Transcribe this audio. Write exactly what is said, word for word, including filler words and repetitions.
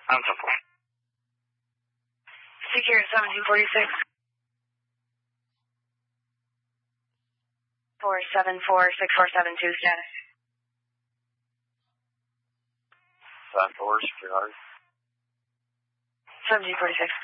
I'm simple. Secure seven two four six. four seven four six four seven two status. seven four, secure hard. seven two four six.